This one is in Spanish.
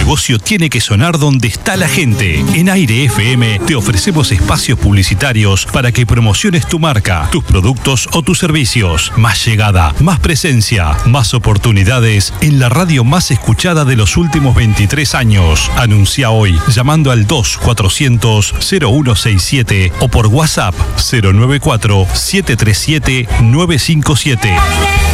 negocio tiene que sonar donde está la gente. En Aire FM te ofrecemos espacios publicitarios para que promociones tu marca, tus productos o tus servicios. Más llegada, más presencia, más oportunidades en la radio más escuchada de los últimos 23 años. Anuncia hoy llamando al 2400-0167 o por WhatsApp 094-737-957.